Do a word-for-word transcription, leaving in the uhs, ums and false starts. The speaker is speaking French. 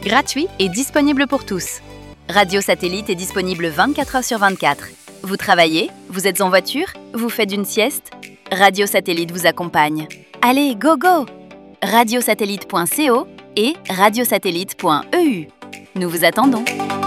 gratuit et disponible pour tous. Radio Satellite est disponible vingt-quatre heures sur vingt-quatre. Vous travaillez? Vous êtes en voiture? Vous faites une sieste? Radio Satellite vous accompagne. Allez, go go! radiosatellite point co et radiosatellite point e u. Nous vous attendons.